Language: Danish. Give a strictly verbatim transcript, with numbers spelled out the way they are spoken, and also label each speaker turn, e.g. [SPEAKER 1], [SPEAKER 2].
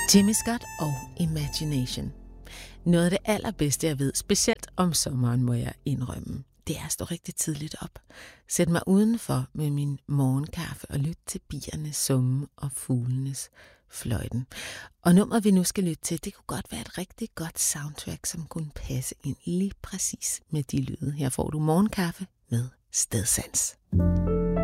[SPEAKER 1] Jimmy Scott og Imagination. Noget af det allerbedste, jeg ved, specielt om sommeren, må jeg indrømme, det er at stå rigtig tidligt op. Sæt mig udenfor med min morgenkaffe og lytte til bierne summe og fuglenes fløjten. Og nummeret, vi nu skal lytte til, det kunne godt være et rigtig godt soundtrack, som kunne passe ind lige præcis med de lyde. Her får du morgenkaffe med Stedsans.